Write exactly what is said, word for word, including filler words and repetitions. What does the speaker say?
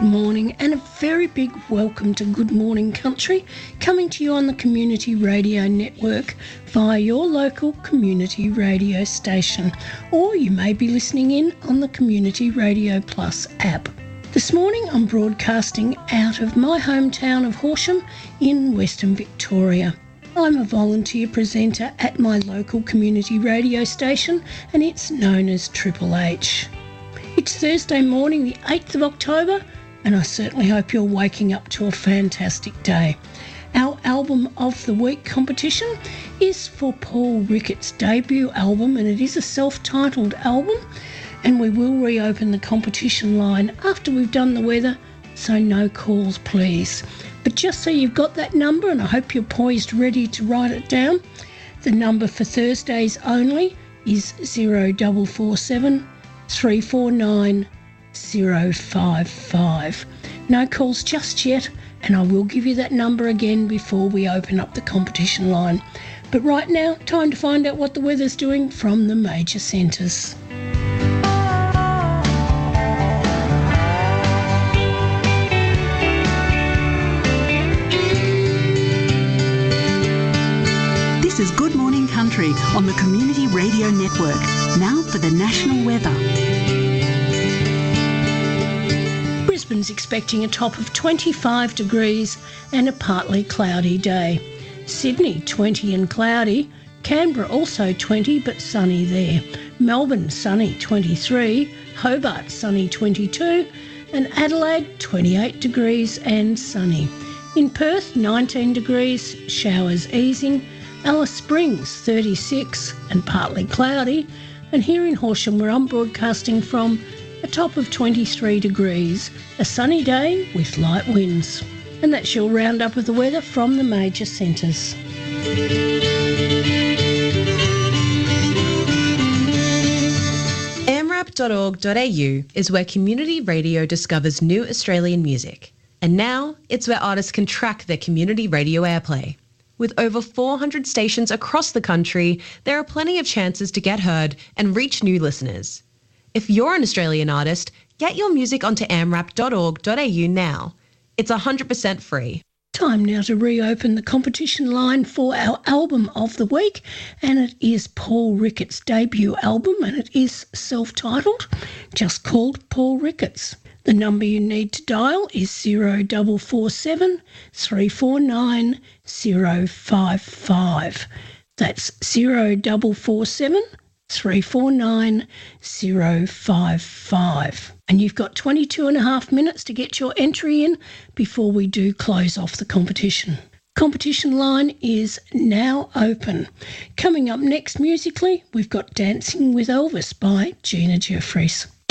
morning and a very big welcome to Good Morning Country, coming to you on the Community Radio Network via your local community radio station, or you may be listening in on the Community Radio Plus app. This morning I'm broadcasting out of my hometown of Horsham in Western Victoria. I'm a volunteer presenter at my local community radio station and it's known as Triple H. It's Thursday morning, the eighth of October, and I certainly hope you're waking up to a fantastic day. Our Album of the Week competition is for Paul Ricketts' debut album, and it is a self-titled album, and we will reopen the competition line after we've done the weather, so no calls please. But just so you've got that number, and I hope you're poised ready to write it down, the number for Thursdays only is zero four four seven three four nine zero five five. No calls just yet, and I will give you that number again before we open up the competition line. But right now, time to find out what the weather's doing from the major centres. This is Good Morning Country on the Community Radio Network. Now for the national weather. Brisbane's expecting a top of twenty-five degrees and a partly cloudy day. Sydney twenty and cloudy. Canberra also twenty but sunny there. Melbourne sunny twenty-three. Hobart sunny twenty-two. And Adelaide twenty-eight degrees and sunny. In Perth nineteen degrees, showers easing. Alice Springs thirty-six and partly cloudy. And here in Horsham, where I'm broadcasting from, a top of twenty-three degrees, a sunny day with light winds. And that's your roundup of the weather from the major centres. a m rap dot org dot a u is where community radio discovers new Australian music. And now it's where artists can track their community radio airplay. With over four hundred stations across the country, there are plenty of chances to get heard and reach new listeners. If you're an Australian artist, get your music onto a m rap dot org dot a u now. It's one hundred percent free. Time now to reopen the competition line for our Album of the Week, and it is Paul Ricketts' debut album, and it is self-titled, just called Paul Ricketts. The number you need to dial is zero four four seven three four nine zero five five. That's zero four four seven three four nine zero five five. And you've got twenty-two and a half minutes to get your entry in before we do close off the competition. Competition line is now open. Coming up next musically, we've got Dancing with Elvis by Gina Jeffries.